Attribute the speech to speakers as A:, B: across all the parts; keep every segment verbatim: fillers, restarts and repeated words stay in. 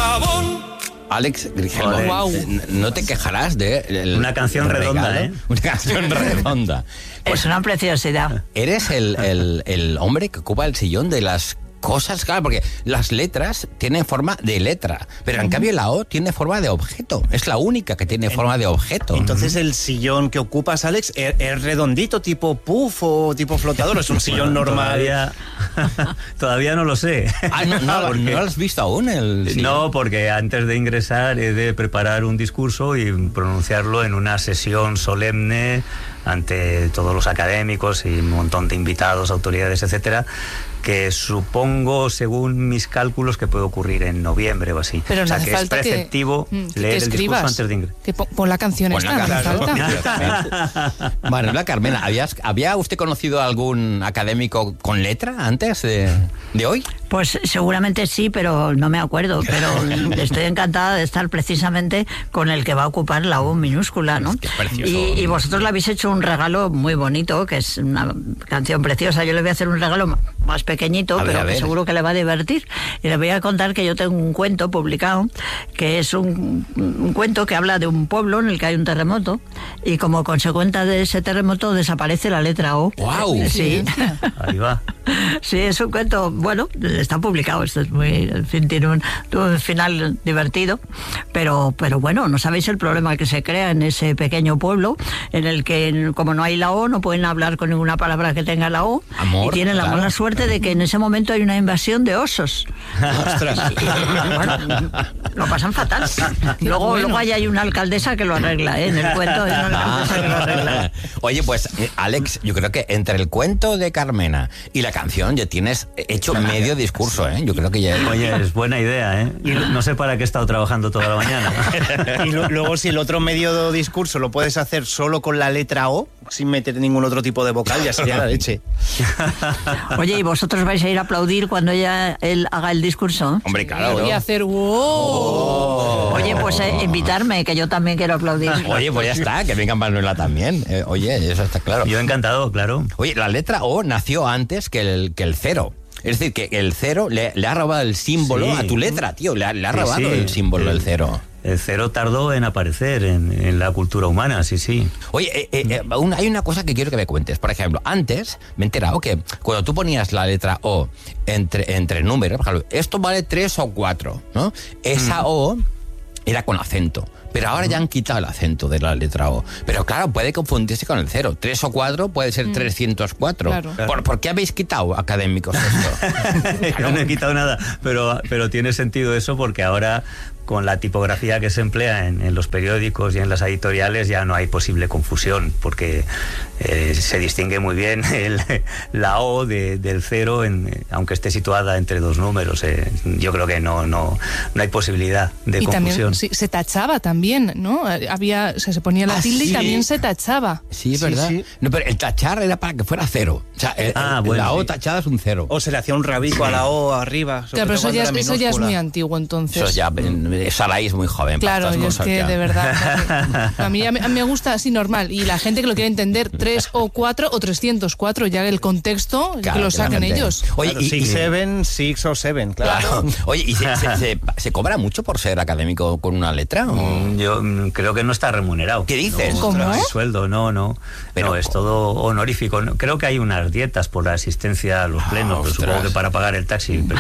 A: jabón.
B: Alex Grigelmo,
C: wow.
B: no te quejarás de... El,
D: una canción redonda,
B: regalo.
D: ¿eh?
B: Una canción redonda.
E: Pues es una preciosidad.
B: Eres el, el, el hombre que ocupa el sillón de las cosas, claro, porque las letras tienen forma de letra, pero en uh-huh. cambio la O tiene forma de objeto. Es la única que tiene en, forma de objeto.
C: Entonces, ¿el sillón que ocupas, Alex, es, es redondito, tipo puff o tipo flotador? ¿Es un sillón bueno, normal?
D: Todavía, todavía no lo sé.
B: Ah, no, no, porque, ¿no lo has visto aún? El sillón?
D: No, porque antes de ingresar he de preparar un discurso y pronunciarlo en una sesión solemne ante todos los académicos y un montón de invitados, autoridades, etcétera, que supongo, según mis cálculos, que puede ocurrir en noviembre o así.
F: Pero no
D: o sea,
F: hace
D: que
F: falta
D: es preceptivo
F: que, que
D: leer
F: que
D: el discurso antes de ingresar.
F: Que pon, pon la canción
B: pon
F: esta,
B: la
F: no
B: canción.
F: hace falta.
B: Manuela Carmena, ¿habías, ¿había usted conocido a algún académico con letra antes de, de hoy?
E: Pues seguramente sí, pero no me acuerdo. Pero estoy encantada de estar precisamente con el que va a ocupar la O minúscula, ¿no?
B: Qué precioso.
E: Y, y vosotros le habéis hecho un regalo muy bonito, que es una canción preciosa. Yo le voy a hacer un regalo más pequeñito, ver, pero que seguro que le va a divertir. Y le voy a contar que yo tengo un cuento publicado, que es un, un cuento que habla de un pueblo en el que hay un terremoto, y como consecuencia de ese terremoto desaparece la letra O.
B: ¡Wow!
E: Sí.
D: Ahí va.
E: Sí, es un cuento, bueno, está publicado, esto es muy, en fin, tiene un, un final divertido, pero, pero bueno, no sabéis el problema que se crea en ese pequeño pueblo, en el que, como no hay la O, no pueden hablar con ninguna palabra que tenga la O,
B: Amor,
E: y tienen la
B: claro.
E: mala suerte de que en ese momento hay una invasión de osos.
B: ¡Ostras!
E: Bueno, lo pasan fatal. Luego,
F: bueno.
E: luego ahí hay una alcaldesa que lo arregla, ¿eh? En el cuento hay una alcaldesa que lo arregla.
B: Oye, pues, eh, Alex, yo creo que entre el cuento de Carmena y la canción ya tienes hecho medio discurso, ¿eh? Yo creo que ya...
D: Oye, es buena idea, ¿eh? Y no sé para qué he estado trabajando toda la mañana.
C: Y lo, luego, si el otro medio discurso lo puedes hacer solo con la letra O, sin meter ningún otro tipo de vocal, ya sería la leche.
E: Oye, ¿y vosotros vais a ir a aplaudir cuando ella él haga el discurso?
B: Hombre, claro.
F: Voy a hacer wow.
B: Oh.
E: Oye, pues eh, invitarme, que yo también quiero aplaudir.
B: Oye, pues ya está, que venga Manuela también. Eh, oye, eso está claro.
D: Yo encantado, claro.
B: Oye, la letra O nació antes que el, que el cero. Es decir, que el cero le, le ha robado el símbolo
D: Sí.
B: a tu letra, tío. Le ha, le ha
D: Sí,
B: robado
D: sí.
B: el símbolo del cero.
D: El cero tardó en aparecer en, en la cultura humana, sí, sí.
B: Oye, eh, eh, eh, una, hay una cosa que quiero que me cuentes. Por ejemplo, antes me he enterado que cuando tú ponías la letra O entre, entre números, por ejemplo, esto vale tres o cuatro, ¿no? Esa mm. O era con acento. Pero ahora ya han quitado el acento de la letra O. Pero claro, puede confundirse con el cero. Tres o cuatro puede ser mm. trescientos cuatro.
F: Claro.
B: ¿Por, ¿Por qué habéis quitado, académicos, esto?
D: Yo no he quitado nada, pero, pero tiene sentido eso porque ahora, con la tipografía que se emplea en, en los periódicos y en las editoriales, ya no hay posible confusión, porque eh, se distingue muy bien el, la O de, del cero, en, aunque esté situada entre dos números. Eh, yo creo que no, no, no hay posibilidad de
F: y
D: confusión.
F: También sí, se tachaba también, ¿no? Había, o sea, se ponía la
B: ¿Ah,
F: tilde
B: sí?
F: y también se tachaba.
B: Sí, es verdad.
C: Sí, sí.
B: No, pero el tachar era para que fuera cero. O sea, el,
D: Ah,
B: el,
D: bueno,
B: la O
D: sí.
B: tachada es un cero.
C: O se le hacía un rabico a la O arriba.
F: Claro, pero eso ya, es, eso ya es muy antiguo, entonces.
B: Eso ya, Sarai es muy joven.
F: Claro,
B: para
F: yo
B: estas
F: es que
B: cosas,
F: de verdad, a mí, a mí me gusta así normal, y la gente que lo quiere entender tres o cuatro o trescientos cuatro, ya el contexto,
B: claro,
F: que lo saquen
B: claramente.
F: ellos.
B: Oye,
C: Claro,
B: y,
C: six,
B: y-
C: seven, six o seven, claro.
B: claro. Oye, ¿y se, se, se, se cobra mucho por ser académico con una letra? ¿O?
D: Mm, Yo mm, creo que no está remunerado.
B: ¿Qué dices?
D: No,
F: ¿Cómo?
D: no hay sueldo, no, no.
B: Pero,
D: no, es todo honorífico. No, creo que hay unas dietas por la asistencia a los plenos,
B: Ah,
D: pero supongo
B: ostras.
D: que para pagar el taxi, pero,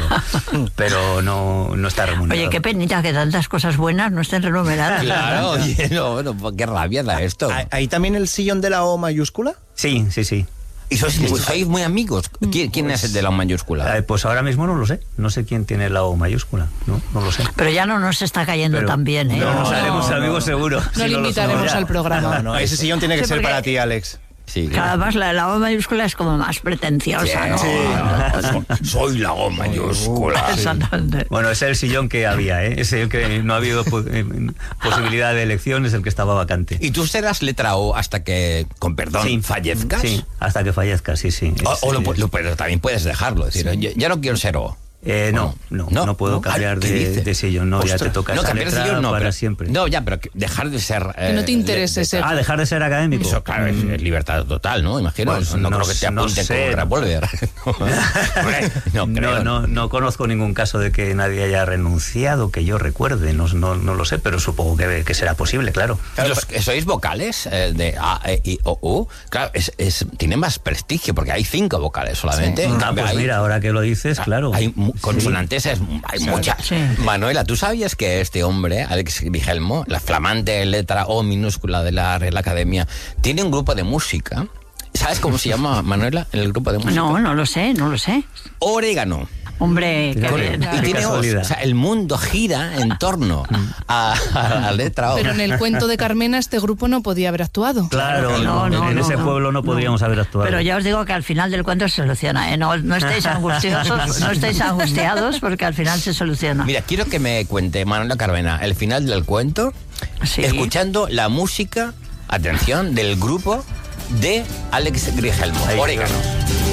D: pero no, no está remunerado.
E: Oye, qué penita que tantas cosas buenas no estén remuneradas.
B: Claro, oye, no, no, qué rabia da esto.
C: ¿Ahí- ¿Ahí también el sillón de la O mayúscula?
D: Sí, sí, sí.
B: ¿Y sois, muy- sois muy amigos? ¿Quién, quién es el de la mayúscula?
D: Eh, pues ahora mismo no lo sé. No sé quién tiene la O mayúscula. No, no lo sé.
E: Pero ya no nos está cayendo
D: Pero
E: tan bien, ¿eh?
D: No, nos
F: No,
D: haremos
F: no.
D: amigos seguro.
F: No
D: si
F: le
D: lo
F: invitaremos
D: somos ya.
F: al programa.
C: No, no, ese sillón tiene que
E: Sí,
C: ser
E: porque-
C: para ti, Alex.
B: Sí,
E: Que además la, la O mayúscula es como más pretenciosa, ¿no?
B: Sí. Soy la O mayúscula.
E: Exactamente.
D: Bueno, ese es el sillón que había, ¿eh? Ese que no ha habido po- eh, posibilidad de elección, es el que estaba vacante.
B: ¿Y tú serás letra O hasta que, con perdón,
D: Sí.
B: fallezcas?
D: Sí, hasta que fallezca, sí, sí.
B: O,
D: Es-
B: o lo,
D: es-
B: lo- pero también puedes dejarlo. Es decir,
D: Sí.
B: yo, ya no quiero ser O.
D: Eh, no, no, no, no puedo cambiar
B: Ay,
D: de, de sillón, no, Ostras. ya te toca
B: no,
D: esa letra
B: sillón, no,
D: para
B: pero,
D: siempre.
B: No, ya, pero dejar de ser...
F: Eh, que no te interese
B: de,
F: ser...
D: Ah, dejar de ser académico.
B: Eso, claro,
D: mm.
B: es libertad total, ¿no? Imagino,
D: Pues,
B: no,
D: no
B: creo que te apunten
D: no sé.
B: con un revólver.
D: no, no, no, no conozco ningún caso de que nadie haya renunciado, que yo recuerde, no, no, no lo sé, pero supongo que, que será posible, claro.
B: claro Los que sois vocales eh, de A, E, I, O, U, claro, es, es, tiene más prestigio, porque hay cinco vocales solamente.
D: Sí. Ah, pues
B: hay,
D: mira, ahora que lo dices, claro.
B: Hay consonantes,
D: sí.
B: es, hay sí. muchas. Sí. Manuela, ¿tú sabías que este hombre, Alex Grigelmo, la flamante letra O minúscula de la Real Academia, tiene un grupo de música? ¿Sabes cómo se llama, Manuela, el grupo de música?
E: No, no lo sé, no lo sé.
B: Orégano.
E: Hombre, qué
B: Con,
E: bien.
B: Y tiene, o sea, el mundo gira en torno a, a la letra O.
F: Pero en el cuento de Carmena este grupo no podía haber actuado.
D: Claro, no, no, en no, ese no, pueblo no podríamos no. haber actuado.
E: Pero ya os digo que al final del cuento se soluciona, ¿eh? No, no estéis angustiosos, no estéis angustiados porque al final se soluciona.
B: Mira, quiero que me cuente Manuela Carmena el final del cuento, sí. escuchando la música, atención, del grupo de Alex Grigelmo, Orégano.